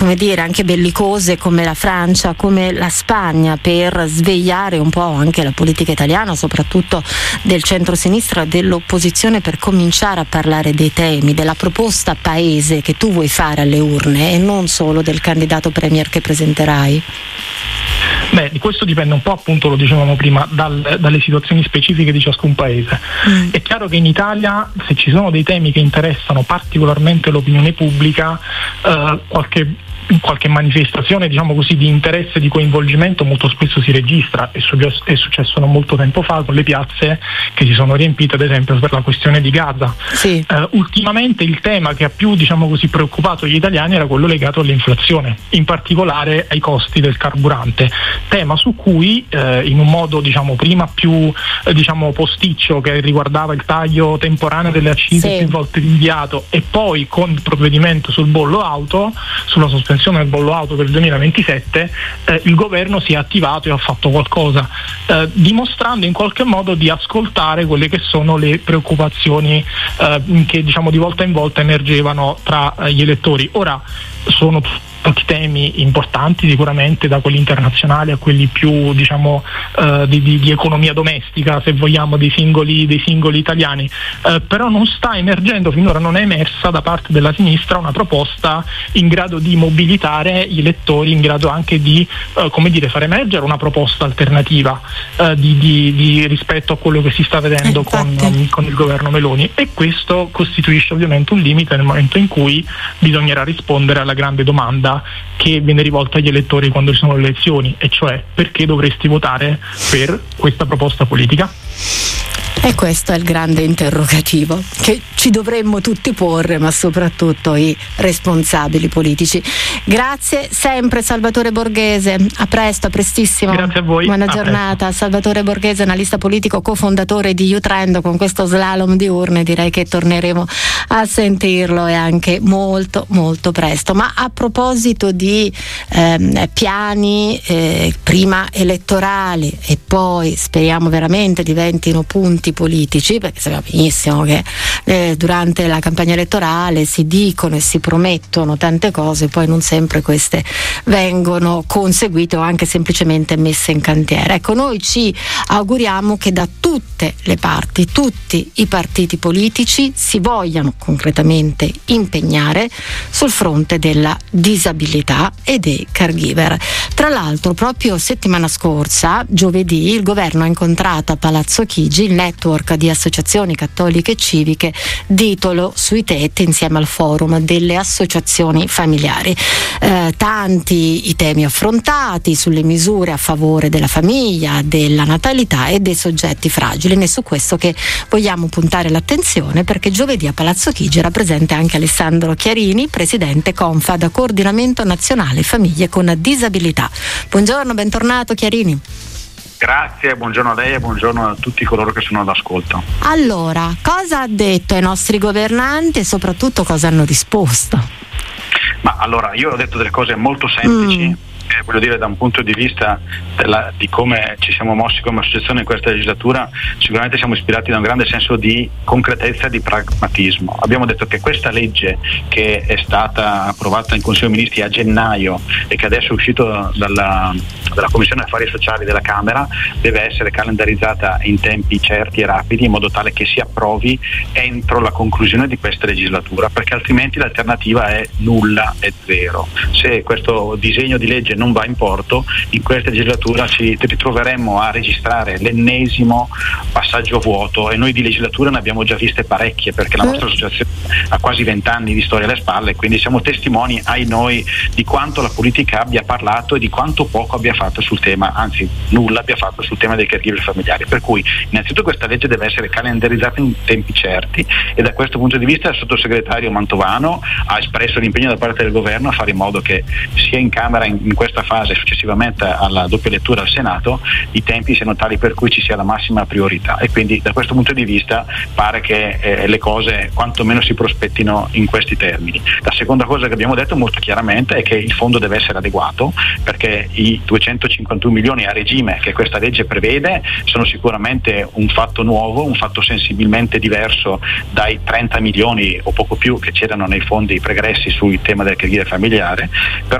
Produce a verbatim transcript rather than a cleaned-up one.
come dire, anche bellicose come la Francia, come la Spagna, per svegliare un po' anche la politica italiana, soprattutto del centro-sinistra, dell'opposizione, per cominciare a parlare dei temi, della proposta paese che tu vuoi fare alle urne e non solo del candidato premier che presenterai? Beh, di questo dipende un po', appunto, lo dicevamo prima, dal, dalle situazioni specifiche di ciascun paese. Mm. È chiaro che in Italia, se ci sono dei temi che interessano particolarmente l'opinione pubblica, eh, qualche qualche manifestazione, diciamo così, di interesse, di coinvolgimento molto spesso si registra. È, su- è successo non molto tempo fa con le piazze che si sono riempite, ad esempio, per la questione di Gaza. Sì. Uh, ultimamente il tema che ha più, diciamo così, preoccupato gli italiani era quello legato all'inflazione, in particolare ai costi del carburante, tema su cui uh, in un modo, diciamo, prima più uh, diciamo posticcio, che riguardava il taglio temporaneo delle accise, sì, più volte rinviato, e poi con il provvedimento sul bollo auto, sulla sospensione del bollo auto per il duemilaventisette, eh, il governo si è attivato e ha fatto qualcosa, eh, dimostrando in qualche modo di ascoltare quelle che sono le preoccupazioni eh, che, diciamo, di volta in volta emergevano tra eh, gli elettori. Ora sono tutti temi importanti, sicuramente, da quelli internazionali a quelli più, diciamo, eh, di, di, di economia domestica, se vogliamo, dei singoli, dei singoli italiani, eh, però non sta emergendo, finora non è emersa da parte della sinistra una proposta in grado di mobilitare gli elettori, in grado anche di eh, come dire, far emergere una proposta alternativa eh, di, di, di rispetto a quello che si sta vedendo con, con il governo Meloni, e questo costituisce ovviamente un limite nel momento in cui bisognerà rispondere alla grande domanda che viene rivolta agli elettori quando ci sono le elezioni, e cioè: perché dovresti votare per questa proposta politica? E questo è il grande interrogativo che ci dovremmo tutti porre, ma soprattutto i responsabili politici. Grazie sempre Salvatore Borghese, a presto, a prestissimo. Grazie a voi. Buona a giornata. Presto. Salvatore Borghese, analista politico, cofondatore di Utrend. Con questo slalom di urne direi che torneremo a sentirlo, e anche molto molto presto. Ma a proposito di ehm, piani eh, prima elettorali e poi speriamo veramente diventino punti politici, perché sappiamo benissimo che eh, durante la campagna elettorale si dicono e si promettono tante cose, poi non sempre queste vengono conseguite o anche semplicemente messe in cantiere. Ecco, noi ci auguriamo che da tutte le parti, tutti i partiti politici si vogliano concretamente impegnare sul fronte della disabilità e dei caregiver. Tra l'altro, proprio settimana scorsa, giovedì, il governo ha incontrato a Palazzo Chigi il network di associazioni cattoliche e civiche Ditolo sui tetti, insieme al forum delle associazioni familiari. Eh, tanti i temi affrontati sulle misure a favore della famiglia, della natalità e dei soggetti fragili, ed è su questo che vogliamo puntare l'attenzione, perché giovedì a Palazzo Chigi era presente anche Alessandro Chiarini, presidente Confad, Coordinamento Nazionale Famiglie con Disabilità. Buongiorno, bentornato Chiarini. Grazie, buongiorno a lei e buongiorno a tutti coloro che sono all'ascolto. Allora, cosa ha detto ai nostri governanti e soprattutto cosa hanno risposto? Ma allora, io ho detto delle cose molto semplici. Mm. Eh, voglio dire, da un punto di vista della, di come ci siamo mossi come associazione in questa legislatura, sicuramente siamo ispirati da un grande senso di concretezza e di pragmatismo. Abbiamo detto che questa legge, che è stata approvata in Consiglio dei Ministri a gennaio e che adesso è uscito dalla, dalla Commissione Affari Sociali della Camera, deve essere calendarizzata in tempi certi e rapidi, in modo tale che si approvi entro la conclusione di questa legislatura, perché altrimenti l'alternativa è nulla e zero. Se questo disegno di legge non va in porto, in questa legislatura ci ritroveremmo a registrare l'ennesimo passaggio a vuoto, e noi di legislatura ne abbiamo già viste parecchie, perché la nostra associazione ha quasi vent'anni di storia alle spalle, quindi siamo testimoni, ai noi, di quanto la politica abbia parlato e di quanto poco abbia fatto sul tema, anzi nulla abbia fatto sul tema dei caregiver familiari. Per cui innanzitutto questa legge deve essere calendarizzata in tempi certi, e da questo punto di vista il sottosegretario Mantovano ha espresso l'impegno da parte del governo a fare in modo che sia in Camera in, in questa fase, successivamente alla doppia lettura al Senato, i tempi siano tali per cui ci sia la massima priorità, e quindi da questo punto di vista pare che eh, le cose quantomeno si prospettino in questi termini. La seconda cosa che abbiamo detto molto chiaramente è che il fondo deve essere adeguato, perché i duecentocinquantuno milioni a regime che questa legge prevede sono sicuramente un fatto nuovo, un fatto sensibilmente diverso dai trenta milioni o poco più che c'erano nei fondi pregressi sul tema del caregiver familiare, però